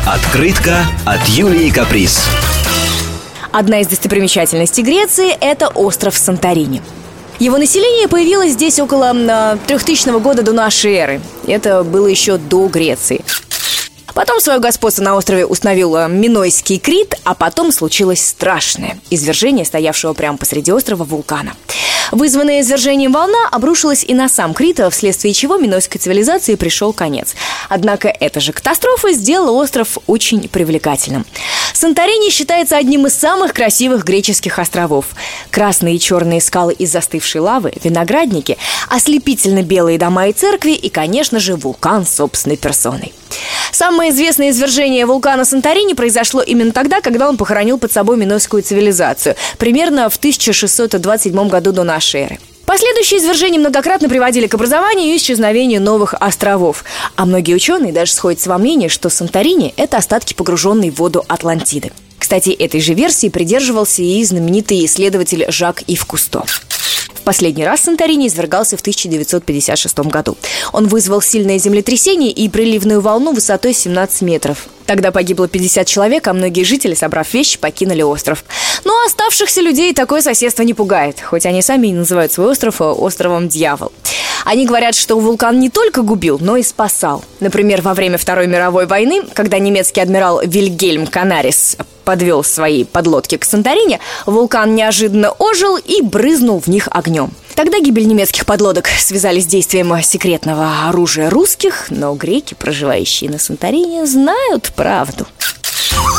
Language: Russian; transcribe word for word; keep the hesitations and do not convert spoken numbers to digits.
Открытка от Юлии Каприз. Одна из достопримечательностей Греции – это остров Санторини. Его население появилось здесь около трехтысячного года до нашей эры. Это было еще до Греции. Потом свое господство на острове установил Минойский Крит, а потом случилось страшное – извержение стоявшего прямо посреди острова вулкана. Вызванная извержением волна обрушилась и на сам Крит, вследствие чего минойской цивилизации пришел конец. Однако эта же катастрофа сделала остров очень привлекательным. Санторини считается одним из самых красивых греческих островов. Красные и черные скалы из застывшей лавы, виноградники, ослепительно белые дома и церкви и, конечно же, вулкан собственной персоной. Самое известное извержение вулкана Санторини произошло именно тогда, когда он похоронил под собой минойскую цивилизацию, примерно в тысяча шестьсот двадцать седьмом году до нашей эры. Последующие извержения многократно приводили к образованию и исчезновению новых островов. А многие ученые даже сходятся во мнении, что Санторини – это остатки погруженной в воду Атлантиды. Кстати, этой же версии придерживался и знаменитый исследователь Жак-Ив Кусто. В последний раз Санторини извергался в тысяча девятьсот пятьдесят шестом году. Он вызвал сильное землетрясение и приливную волну высотой семнадцать метров. Тогда погибло пятьдесят человек, а многие жители, собрав вещи, покинули остров. Но оставшихся людей такое соседство не пугает, хоть они сами и называют свой остров островом Дьявол. Они говорят, что вулкан не только губил, но и спасал. Например, во время Второй мировой войны, когда немецкий адмирал Вильгельм Канарис подвел свои подлодки к Санторини, вулкан неожиданно ожил и брызнул в них огнем. Тогда гибель немецких подлодок связали с действием секретного оружия русских, но греки, проживающие на Санторини, знают правду.